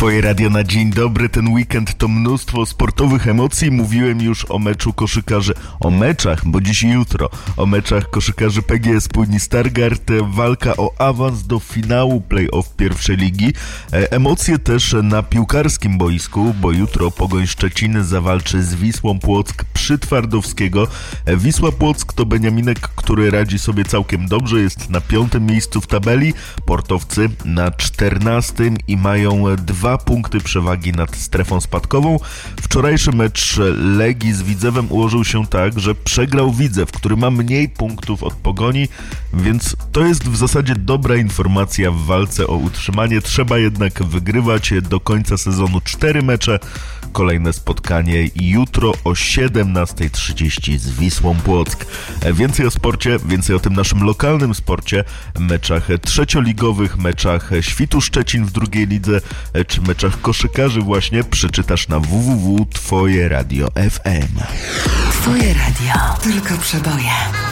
Twoje radio na dzień dobry. Ten weekend to mnóstwo sportowych emocji. Mówiłem już o meczu koszykarzy, o meczach, bo dziś i jutro, o meczach koszykarzy PGS Płyni Stargard, walka o awans do finału play-off pierwszej ligi. Emocje też na piłkarskim boisku, bo jutro Pogoń Szczecin zawalczy z Wisłą Płock przy Twardowskiego. Wisła Płock to beniaminek, który radzi sobie całkiem dobrze, jest na 5. miejscu w tabeli, portowcy na 14. i mają 2 punkty przewagi nad strefą spadkową. Wczorajszy mecz Legii z Widzewem ułożył się tak, że przegrał Widzew, który ma mniej punktów od Pogoni, więc to jest w zasadzie dobra informacja w walce o utrzymanie. Trzeba jednak wygrywać do końca sezonu 4 mecze. Kolejne spotkanie jutro o 17:30 z Wisłą Płock. Więcej o sporcie, więcej o tym naszym lokalnym sporcie, meczach trzecioligowych, meczach Świtu Szczecin w drugiej lidze, czy meczach koszykarzy właśnie przeczytasz na www.twojeradio.fm. Twoje radio. Tylko przeboje.